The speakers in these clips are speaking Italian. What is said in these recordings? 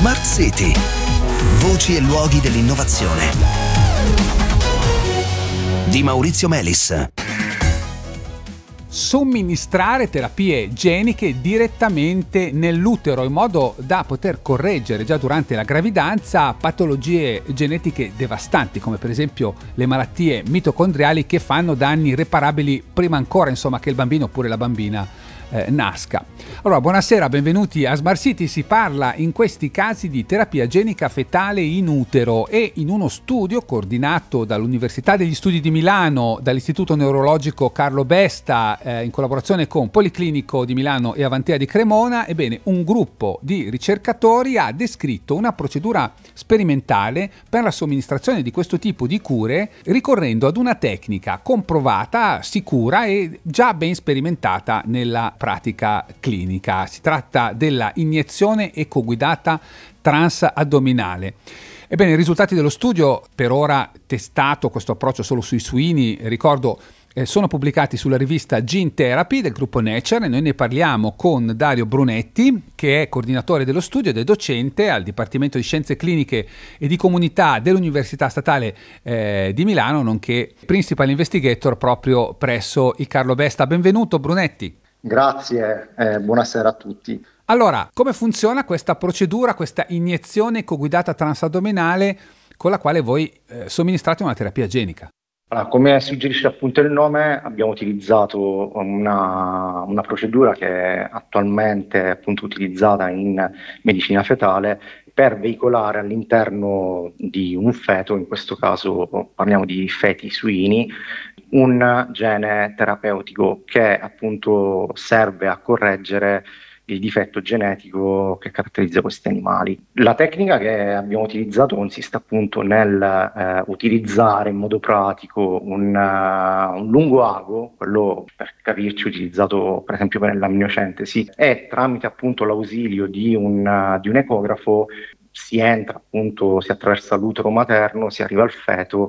Smart City. Voci e luoghi dell'innovazione. Di Maurizio Melis. Somministrare terapie geniche direttamente nell'utero in modo da poter correggere già durante la gravidanza patologie genetiche devastanti, come per esempio le malattie mitocondriali che fanno danni irreparabili prima ancora, insomma, che il bambino oppure la bambina nasca. Allora, buonasera, benvenuti a Smart City. Si parla in questi casi di terapia genica fetale in utero e in uno studio coordinato dall'Università degli Studi di Milano, dall'Istituto Neurologico Carlo Besta, in collaborazione con Policlinico di Milano e Avantea di Cremona. Ebbene, un gruppo di ricercatori ha descritto una procedura sperimentale per la somministrazione di questo tipo di cure ricorrendo ad una tecnica comprovata, sicura e già ben sperimentata nella pratica clinica. Si tratta della iniezione ecoguidata transaddominale. Ebbene, i risultati dello studio, per ora testato questo approccio solo sui suini, ricordo, sono pubblicati sulla rivista Gene Therapy del gruppo Nature, e noi ne parliamo con Dario Brunetti, che è coordinatore dello studio ed è docente al Dipartimento di Scienze Cliniche e di Comunità dell'Università Statale di Milano, nonché Principal Investigator proprio presso il Carlo Besta. Benvenuto Brunetti. Grazie, buonasera a tutti. Allora, come funziona questa procedura, questa iniezione coguidata transaddominale con la quale voi somministrate una terapia genica? Allora, come suggerisce appunto il nome, abbiamo utilizzato una procedura che è attualmente appunto utilizzata in medicina fetale per veicolare all'interno di un feto, in questo caso parliamo di feti suini, un gene terapeutico che appunto serve a correggere il difetto genetico che caratterizza questi animali. La tecnica che abbiamo utilizzato consiste appunto nel utilizzare in modo pratico un lungo ago, quello per capirci utilizzato per esempio per l'amniocentesi, e tramite appunto l'ausilio di un ecografo si entra appunto, si attraversa l'utero materno, si arriva al feto,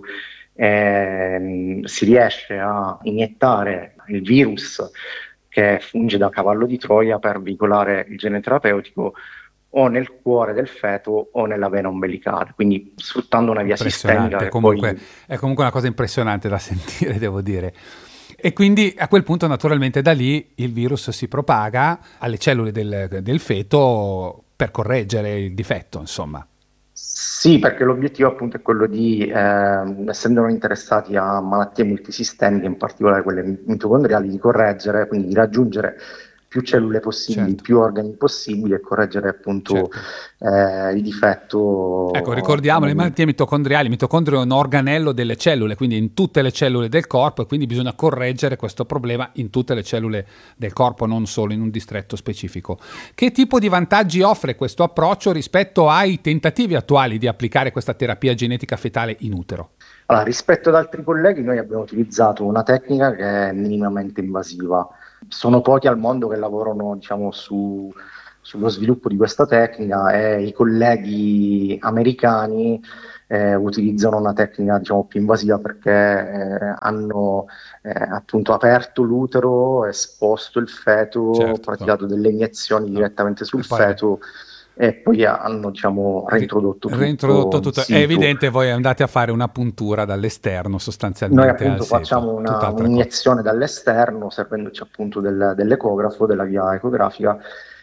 si riesce a iniettare il virus che funge da cavallo di Troia per veicolare il gene terapeutico o nel cuore del feto o nella vena ombelicale, quindi sfruttando una via sistemica. Comunque, è comunque una cosa impressionante da sentire, devo dire. E quindi a quel punto naturalmente da lì il virus si propaga alle cellule del feto per correggere il difetto, insomma. Sì, perché l'obiettivo appunto è quello di, essendo noi interessati a malattie multisistemiche, in particolare quelle mitocondriali, di correggere, quindi di raggiungere più cellule possibili, certo, più organi possibili e correggere appunto il difetto. Ecco, ricordiamo le malattie mitocondriali. Il mitocondrio è un organello delle cellule, quindi in tutte le cellule del corpo, e quindi bisogna correggere questo problema in tutte le cellule del corpo, non solo in un distretto specifico. Che tipo di vantaggi offre questo approccio rispetto ai tentativi attuali di applicare questa terapia genetica fetale in utero? Allora, rispetto ad altri colleghi, noi abbiamo utilizzato una tecnica che è minimamente invasiva. Sono pochi al mondo che lavorano, diciamo, sullo sviluppo di questa tecnica, e i colleghi americani utilizzano una tecnica, diciamo, più invasiva perché hanno appunto aperto l'utero, esposto il feto, praticato delle iniezioni direttamente sul feto. E poi hanno, diciamo, reintrodotto tutto. È evidente, voi andate a fare una puntura dall'esterno sostanzialmente. Noi appunto facciamo un'iniezione dall'esterno, servendoci appunto dell'ecografo, della via ecografica.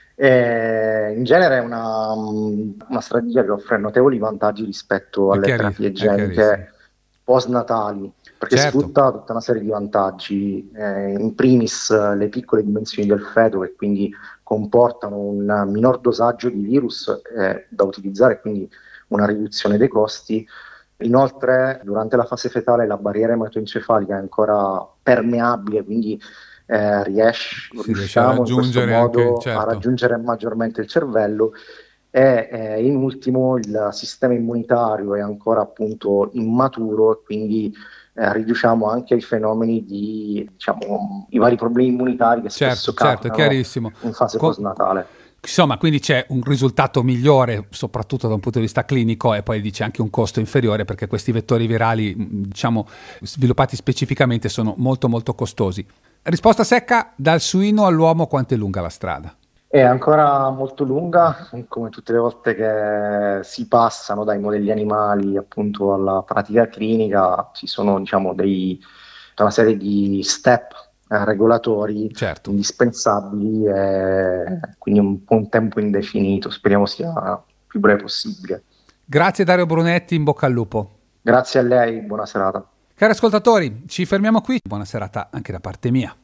E in genere è una strategia che offre notevoli vantaggi rispetto alle terapie geniche postnatali, perché sfrutta tutta una serie di vantaggi, in primis le piccole dimensioni del feto, che quindi comportano un minor dosaggio di virus da utilizzare, quindi una riduzione dei costi. Inoltre, durante la fase fetale la barriera ematoencefalica è ancora permeabile, quindi riusciamo in questo modo a raggiungere maggiormente il cervello. E in ultimo il sistema immunitario è ancora appunto immaturo, e quindi riduciamo anche i fenomeni di, diciamo, i vari problemi immunitari che spesso capitano in fase postnatale. Insomma, quindi c'è un risultato migliore, soprattutto da un punto di vista clinico, e poi dice anche un costo inferiore, perché questi vettori virali, diciamo, sviluppati specificamente sono molto molto costosi. Risposta secca: dal suino all'uomo quanto è lunga la strada? È ancora molto lunga, come tutte le volte che si passano dai modelli animali appunto alla pratica clinica, ci sono diciamo una serie di step regolatori Certo. indispensabili e quindi un po' un tempo indefinito, speriamo sia il più breve possibile. Grazie Dario Brunetti, in bocca al lupo. Grazie a lei, buona serata. Cari ascoltatori, ci fermiamo qui. Buona serata anche da parte mia.